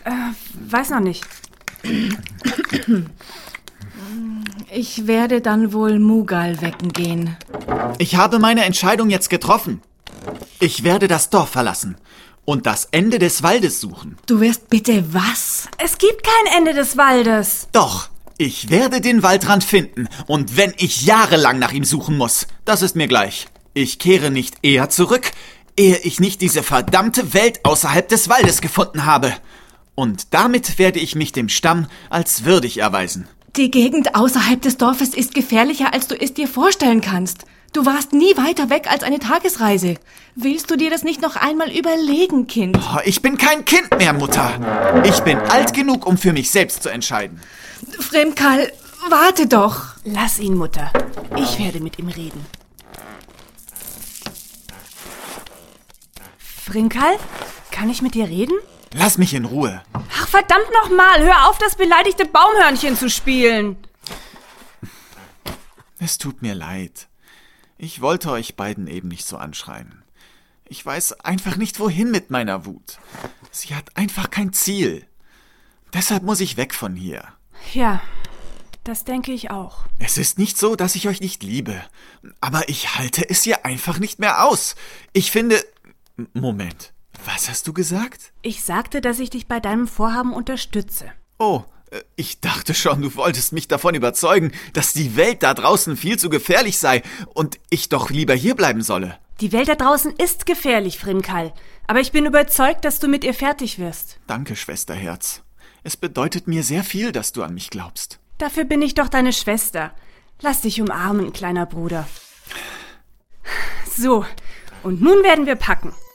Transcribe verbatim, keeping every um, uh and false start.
Äh, weiß noch nicht. Ich werde dann wohl Mughal wecken gehen. Ich habe meine Entscheidung jetzt getroffen. Ich werde das Dorf verlassen und das Ende des Waldes suchen. Du wirst bitte was? Es gibt kein Ende des Waldes. Doch, ich werde den Waldrand finden und wenn ich jahrelang nach ihm suchen muss, das ist mir gleich. Ich kehre nicht eher zurück, ehe ich nicht diese verdammte Welt außerhalb des Waldes gefunden habe. Und damit werde ich mich dem Stamm als würdig erweisen. Die Gegend außerhalb des Dorfes ist gefährlicher, als du es dir vorstellen kannst. Du warst nie weiter weg als eine Tagesreise. Willst du dir das nicht noch einmal überlegen, Kind? Oh, ich bin kein Kind mehr, Mutter. Ich bin alt genug, um für mich selbst zu entscheiden. Fremkal, warte doch. Lass ihn, Mutter. Ich werde mit ihm reden. Fremkal, kann ich mit dir reden? Lass mich in Ruhe. Ach, verdammt nochmal, hör auf, das beleidigte Baumhörnchen zu spielen. Es tut mir leid. Ich wollte euch beiden eben nicht so anschreien. Ich weiß einfach nicht, wohin mit meiner Wut. Sie hat einfach kein Ziel. Deshalb muss ich weg von hier. Ja, das denke ich auch. Es ist nicht so, dass ich euch nicht liebe. Aber ich halte es hier einfach nicht mehr aus. Ich finde... Moment. Was hast du gesagt? Ich sagte, dass ich dich bei deinem Vorhaben unterstütze. Oh, ich dachte schon, du wolltest mich davon überzeugen, dass die Welt da draußen viel zu gefährlich sei und ich doch lieber hier bleiben solle. Die Welt da draußen ist gefährlich, Fremkal. Aber ich bin überzeugt, dass du mit ihr fertig wirst. Danke, Schwesterherz. Es bedeutet mir sehr viel, dass du an mich glaubst. Dafür bin ich doch deine Schwester. Lass dich umarmen, kleiner Bruder. So, und nun werden wir packen.